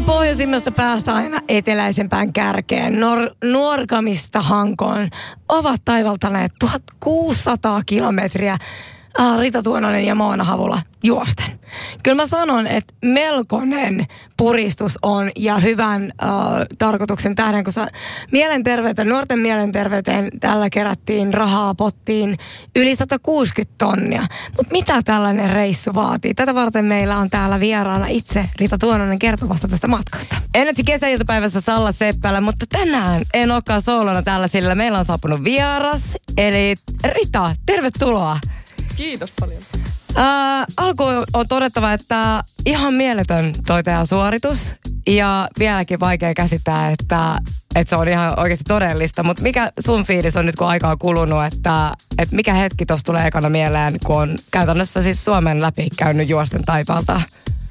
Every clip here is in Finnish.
Suomen pohjoisimmasta päästä aina eteläisempään kärkeen, Nuorgamista Hankoon, ovat taivaltaneet 1600 kilometriä Rita Tuononen ja Moona Havula juosten. Kyllä mä sanon, että melkoinen puristus on ja hyvän tarkoituksen tähden, kun nuorten mielenterveyteen tällä kerättiin rahaa pottiin yli 160 tonnia. Mutta mitä tällainen reissu vaatii? Tätä varten meillä on täällä vieraana itse Rita Tuononen kertomassa tästä matkasta. Ennetsi kesäiltapäivässä Salla Seppälä, mutta tänään en olekaan soolona täällä, sillä meillä on saapunut vieras. Eli Rita, tervetuloa. Kiitos paljon. Alkuun on todettava, että ihan mieletön toi teidän suoritus. Ja vieläkin vaikea käsittää, että se on ihan oikeasti todellista. Mutta mikä sun fiilis on nyt, kun aika on kulunut, että mikä hetki tuossa tulee ekana mieleen, kun on käytännössä siis Suomen läpi käynyt juosten taipalta?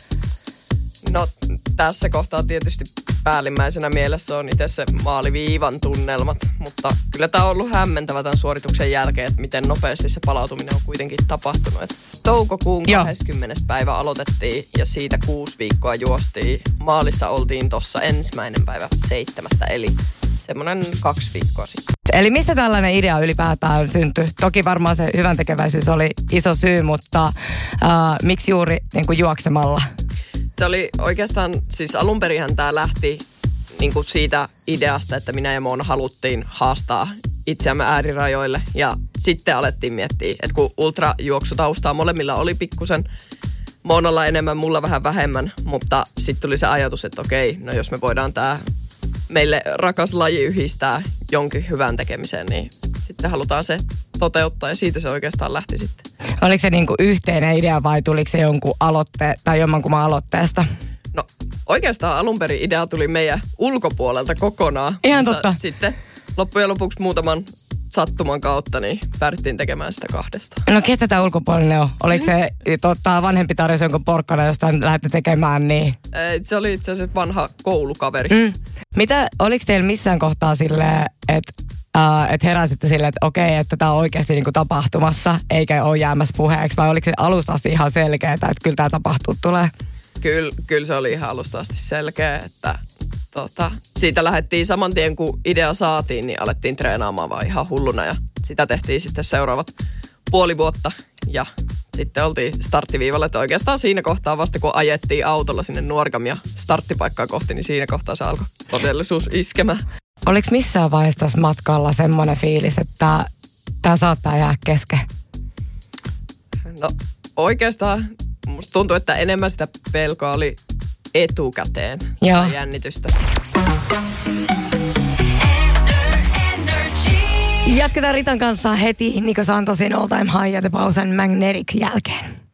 No tässä kohtaa tietysti päällimmäisenä mielessä on itse se maaliviivan tunnelmat, mutta kyllä tämä on ollut hämmentävä tämän suorituksen jälkeen, että miten nopeasti se palautuminen on kuitenkin tapahtunut. Et toukokuun 20. päivä aloitettiin ja siitä 6 viikkoa juostiin. Maalissa oltiin tuossa 1.7. eli semmoinen 2 viikkoa sitten. Eli mistä tällainen idea ylipäätään syntyi? Toki varmaan se hyvän tekeväisyys oli iso syy, mutta miksi juuri niin kuin juoksemalla? Se oli oikeastaan, siis alunperinhän tämä lähti niin kuin siitä ideasta, että minä ja Moona haluttiin haastaa itseämme äärirajoille. Ja sitten alettiin miettiä, että kun ultrajuoksutaustaa molemmilla oli pikkusen, Moonalla enemmän, mulla vähän vähemmän. Mutta sitten tuli se ajatus, että okei, no jos me voidaan tämä meille rakas laji yhdistää jonkin hyvän tekemiseen, niin sitten halutaan se toteuttaa ja siitä se oikeastaan lähti sitten. Oliko se niinku yhteinen idea vai tuliko se jonkun jommankumman aloitteesta? No oikeastaan alunperin idea tuli meidän ulkopuolelta kokonaan. Ihan totta. Sitten loppujen lopuksi muutaman sattuman kautta niin päädyttiin tekemään sitä 2. No ketä tämä ulkopuolinen on? Oliko se vanhempi tarjosi jonkun porkkana, josta lähdette tekemään niin? Se oli itse asiassa vanha koulukaveri. Oliko teillä missään kohtaa silleen, että heräsitte silleen, että okei, että tämä on oikeasti niinku tapahtumassa, eikä ole jäämässä puheeksi, vai oliko se alusta asti ihan selkeää, että kyllä tämä tapahtuu tulee? Kyllä se oli ihan alusta asti selkeä, että siitä lähdettiin saman tien, kun idea saatiin, niin alettiin treenaamaan vaan ihan hulluna ja sitä tehtiin sitten seuraavat puoli vuotta ja sitten oltiin starttiviivalle, että oikeastaan siinä kohtaa vasta kun ajettiin autolla sinne Nuorgamia starttipaikkaa kohti, niin siinä kohtaa se alkoi todellisuus iskemään. Oliko missään vaiheessa tässä matkalla semmoinen fiilis, että tämä saattaa jäädä kesken? No oikeastaan musta tuntuu, että enemmän sitä pelkoa oli etukäteen. Joo. Jännitystä. Jatketaan Ritan kanssa heti Niko Santosin All Time High ja The Pausen Magnetic jälkeen.